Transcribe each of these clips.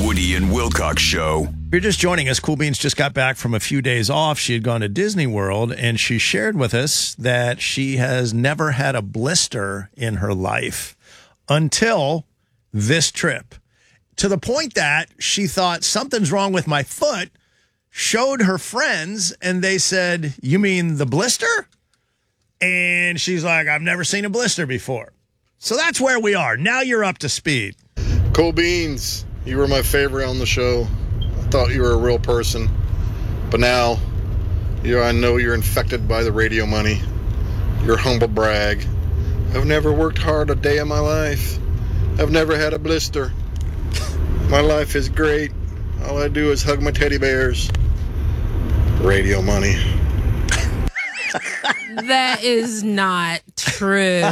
Woody and Wilcox Show. If you're just joining us, Cool Beans just got back from a few days off. She had gone to Disney World, and she shared with us that she has never had a blister in her life until this trip. To the point that she thought something's wrong with my foot, showed her friends, and they said, "You mean the blister?" And she's like, "I've never seen a blister before." So that's where we are. Now you're up to speed. Cool Beans, you were my favorite on the show. I thought you were a real person. But now, I know you're infected by the radio money. Your humble brag. I've never worked hard a day of my life. I've never had a blister. My life is great. All I do is hug my teddy bears. Radio money. That is not true.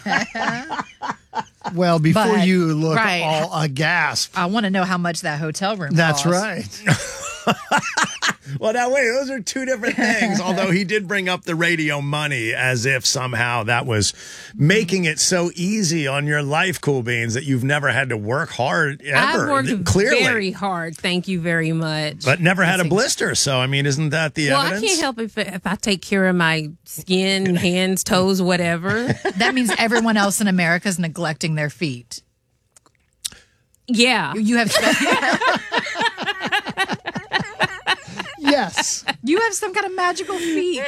Well, before But- you look right. all aghast. I want to know how much that hotel room That's cost. right. Well, now, wait, those are two different things, although he did bring up the radio money as if somehow that was making it so easy on your life, Cool Beans, that you've never had to work hard ever. I've worked Clearly. very hard. Thank you very much. But never had a blister. So, I mean, isn't that the well, evidence? I can't help if I take care of my skin, hands, toes, whatever. That means everyone else in America is neglecting their feet. Yeah. You have Yes. you have some kind of magical feet.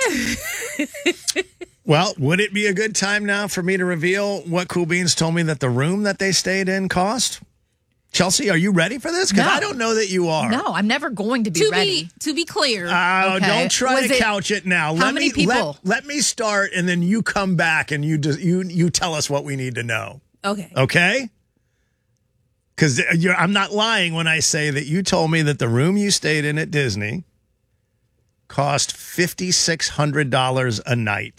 Well, would it be a good time now for me to reveal what Cool Beans told me that the room that they stayed in cost? Chelsea, are you ready for this? Because No. I don't know that you are. No, I'm never going to be ready. To be clear, Oh, Okay. don't try Was to it- couch it now. How many people? Let me start, and then you come back and you tell us what we need to know. okay. Okay? Because I'm not lying when I say that you told me that the room you stayed in at Disney cost $5,600 a night.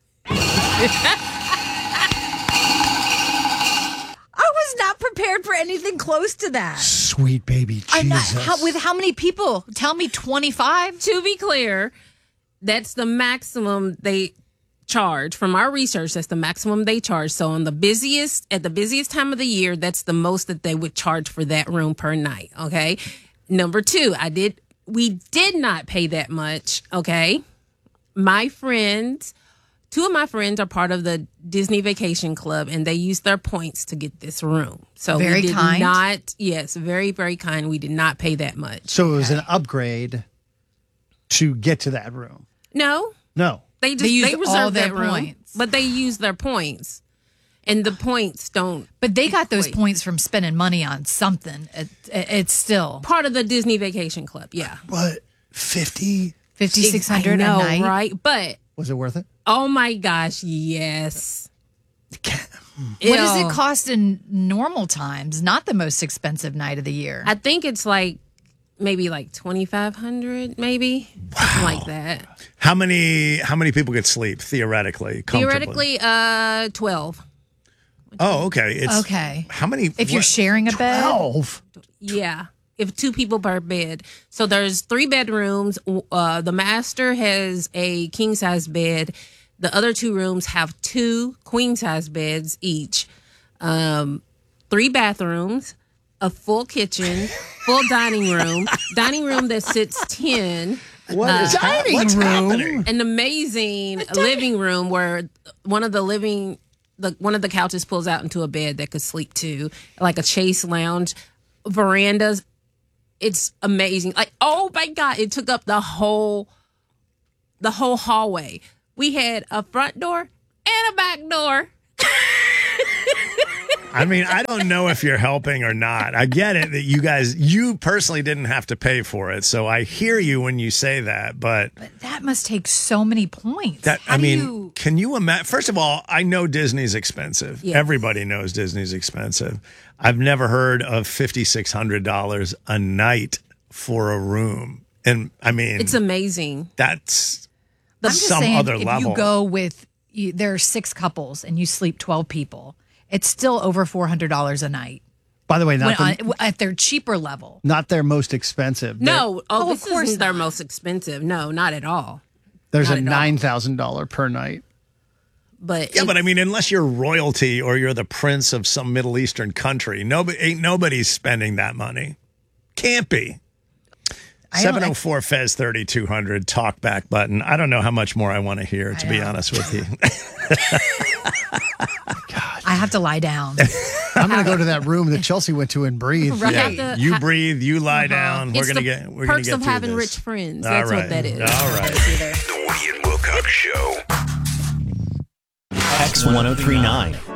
I was not prepared for anything close to that. Sweet baby Jesus. I'm not. With how many people? Tell me 25? To be clear, that's the maximum they charge. From our research, that's the maximum they charge. So at the busiest time of the year, that's the most that they would charge for that room per night. Okay. Number two, we did not pay that much. Okay. Two of my friends are part of the Disney Vacation Club, and they used their points to get this room. So Very we did kind. not. Yes, very, very kind. We did not pay that much. So it was an upgrade to get to that room. No, No. they used reserved all their that room, points. but they used their points, and the points don't. But they got those Wait. points from spending money on something. It's still Part of the Disney Vacation Club, yeah. What? 50? 5,600 I a know, night. right? But Was it worth it? oh my gosh, yes. What does Ew. it cost in normal times? Not the most expensive night of the year. I think it's maybe 2,500, maybe something like that. How many people could sleep theoretically? Comfortably? Theoretically, 12. Oh, okay. It's Okay. How many? If you're sharing a bed, 12? Yeah. If 2 people per bed. So there's 3 bedrooms. The master has a king size bed. The other 2 rooms have 2 queen size beds each. 3 bathrooms, a full kitchen, full dining room that sits 10. What is what's happening? An amazing living room where one of the couches pulls out into a bed that could sleep 2, like a chase lounge, verandas. It's amazing. Oh my God, it took up the whole hallway. We had a front door and a back door. I mean, I don't know if you're helping or not. I get it that you personally didn't have to pay for it. So I hear you when you say that, but that must take so many points. can you imagine? First of all, I know Disney's expensive. Yes. Everybody knows Disney's expensive. I've never heard of $5,600 a night for a room. And I mean, It's amazing. that's I'm just some saying, other if level. you go with, there are 6 couples and you sleep 12 people, it's still over $400 a night. By the way, At their cheaper level. not their most expensive. No, of this course isn't their not. most expensive. No, not at all. There's not a at all. $9,000 per night. But Yeah, but I mean, unless you're royalty or you're the prince of some Middle Eastern country, nobody's spending that money. Can't be. 704 Fez 3200 talkback button. I don't know how much more I want to hear, to be honest with you. I have to lie down. I'm going to go to that room that Chelsea went to and breathe. Right. Yeah, you breathe, you lie down. It's We're gonna the get. We're perks gonna of get having through this. rich friends. All That's right. what that is. All right. The Woody and Wilcox Show. X1039.